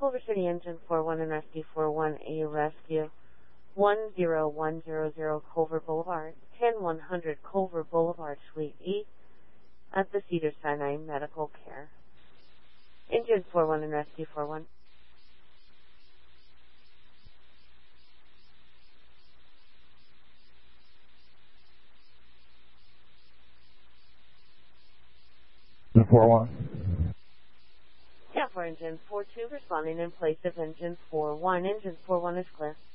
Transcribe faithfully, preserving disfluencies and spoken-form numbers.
Culver City, engine four one and rescue four one, a rescue one zero one zero zero Culver Boulevard, ten one hundred Culver Boulevard, Suite E, at the Cedars-Sinai Medical Care. Engine four one and rescue four one. four one. Yeah, for engine four two, responding in place of engine four one. Engine four one is clear.